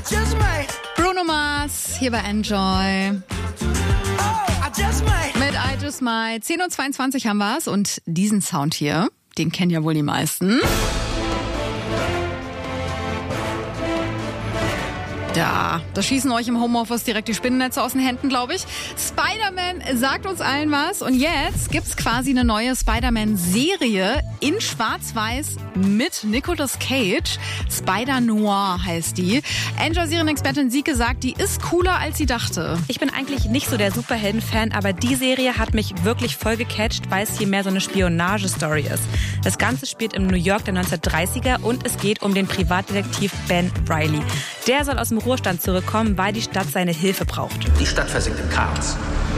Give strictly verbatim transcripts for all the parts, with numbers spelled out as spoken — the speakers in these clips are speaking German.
Bruno Mars hier bei Enjoy. Mit I Just Might. zehn Uhr zweiundzwanzig haben wir es und diesen Sound hier, den kennen ja wohl die meisten. Ja, da schießen euch im Homeoffice direkt die Spinnennetze aus den Händen, glaube ich. Spider-Man sagt uns allen was und jetzt gibt's quasi eine neue Spider-Man-Serie in Schwarz-Weiß mit Nicolas Cage. Spider-Noir heißt die. Enjoy-Serien-Expertin Sieke sagt, die ist cooler, als sie dachte. Ich bin eigentlich nicht so der Superhelden-Fan, aber die Serie hat mich wirklich voll gecatcht, weil es hier mehr so eine Spionage-Story ist. Das Ganze spielt im New York der neunzehnhundertdreißiger und es geht um den Privatdetektiv Ben Reilly. Der soll aus dem Ruhestand zurückkommen, weil die Stadt seine Hilfe braucht. Die Stadt versinkt im Chaos.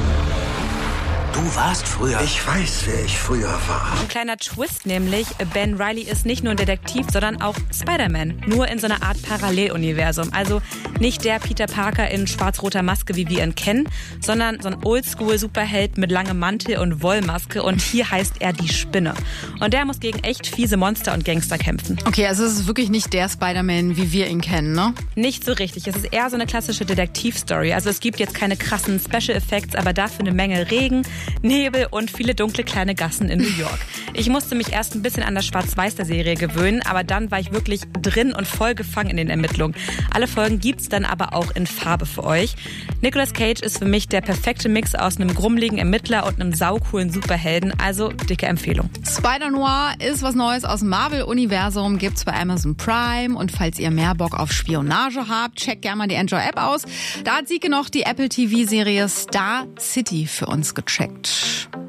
Du warst früher... Ich weiß, wer ich früher war. Ein kleiner Twist nämlich, Ben Reilly ist nicht nur ein Detektiv, sondern auch Spider-Man. Nur in so einer Art Paralleluniversum. Also nicht der Peter Parker in schwarz-roter Maske, wie wir ihn kennen, sondern so ein Oldschool-Superheld mit langem Mantel und Wollmaske. Und hier heißt er die Spinne. Und der muss gegen echt fiese Monster und Gangster kämpfen. Okay, also es ist wirklich nicht der Spider-Man, wie wir ihn kennen, ne? Nicht so richtig. Es ist eher so eine klassische Detektiv-Story. Also es gibt jetzt keine krassen Special Effects, aber dafür eine Menge Regen, Nebel und viele dunkle kleine Gassen in New York. Ich musste mich erst ein bisschen an das Schwarz-Weiß der Serie gewöhnen, aber dann war ich wirklich drin und voll gefangen in den Ermittlungen. Alle Folgen gibt's dann aber auch in Farbe für euch. Nicolas Cage ist für mich der perfekte Mix aus einem grummeligen Ermittler und einem saucoolen Superhelden, also dicke Empfehlung. Spider-Noir ist was Neues aus dem Marvel-Universum, gibt's bei Amazon Prime und falls ihr mehr Bock auf Spionage habt, checkt gerne mal die Enjoy-App aus. Da hat Sieke noch die Apple T V-Serie Star City für uns gecheckt.